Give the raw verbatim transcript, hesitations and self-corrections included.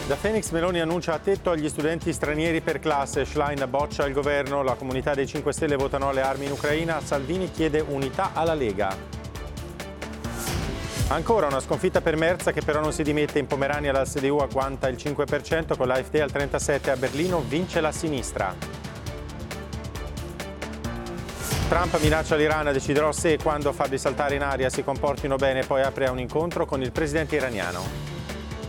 Da Phoenix Meloni annuncia a tetto agli studenti stranieri per classe, Schlein boccia il governo, la comunità dei cinque Stelle vota no alle armi in Ucraina, Salvini chiede unità alla Lega. Ancora una sconfitta per Merz che però non si dimette, in Pomerania la C D U agguanta il cinque per cento, con l'A F D al trentasette per cento, a Berlino vince la sinistra. Trump minaccia l'Iran, deciderò se e quando farli saltare in aria, si comportino bene, poi apre a un incontro con il presidente iraniano.